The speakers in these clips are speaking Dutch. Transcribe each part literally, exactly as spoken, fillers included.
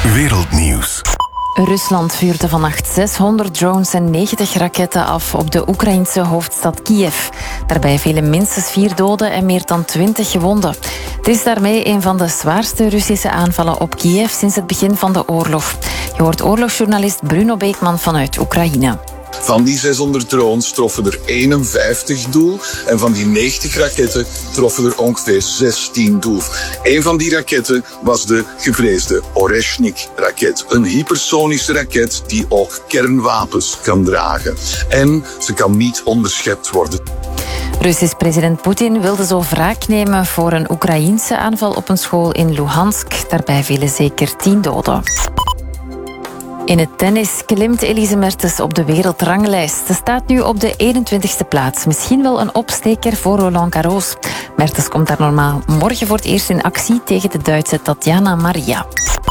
Wereldnieuws. Rusland vuurde vannacht zeshonderd drones en negentig raketten af op de Oekraïnse hoofdstad Kiev. Daarbij vielen minstens vier doden en meer dan twintig gewonden. Het is daarmee een van de zwaarste Russische aanvallen op Kiev sinds het begin van de oorlog. Je hoort oorlogsjournalist Bruno Beekman vanuit Oekraïne. Van die zeshonderd drones troffen er eenenvijftig doel en van die negentig raketten troffen er ongeveer zestien doel. Een van die raketten was de gevreesde Oreshnik-raket. Een hypersonische raket die ook kernwapens kan dragen. En ze kan niet onderschept worden. Russisch president Poetin wilde zo wraak nemen voor een Oekraïense aanval op een school in Luhansk. Daarbij vielen zeker tien doden. In het tennis klimt Elise Mertens op de wereldranglijst. Ze staat nu op de eenentwintigste plaats. Misschien wel een opsteker voor Roland Garros. Mertens komt daar normaal morgen voor het eerst in actie tegen de Duitse Tatjana Maria.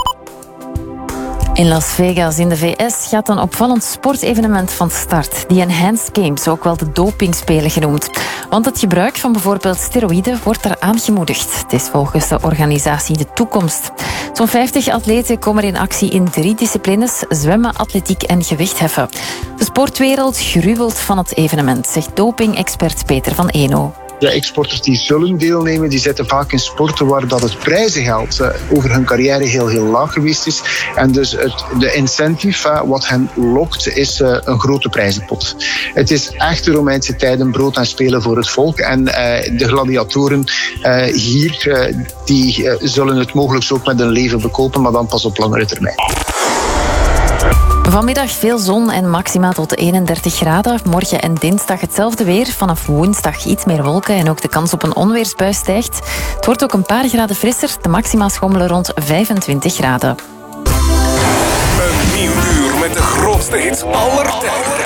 In Las Vegas in de V S gaat een opvallend sportevenement van start. Die Enhanced Games, ook wel de dopingspelen genoemd. Want het gebruik van bijvoorbeeld steroïden wordt er aangemoedigd. Het is volgens de organisatie de toekomst. Zo'n vijftig atleten komen in actie in drie disciplines: zwemmen, atletiek en gewichtheffen. De sportwereld gruwelt van het evenement, zegt doping-expert Peter van Eno. De exporters die zullen deelnemen, die zitten vaak in sporten waar dat het prijzengeld uh, over hun carrière heel, heel laag geweest is. En dus het, de incentive, uh, wat hen lokt, is uh, een grote prijzenpot. Het is echt de Romeinse tijden brood en spelen voor het volk. En uh, de gladiatoren uh, hier, uh, die uh, zullen het mogelijk ook met hun leven bekopen, maar dan pas op langere termijn. Vanmiddag veel zon en maxima tot eenendertig graden. Morgen en dinsdag hetzelfde weer. Vanaf woensdag iets meer wolken en ook de kans op een onweersbui stijgt. Het wordt ook een paar graden frisser. De maxima schommelen rond vijfentwintig graden. Een nieuw uur met de grootste hits aller tijden.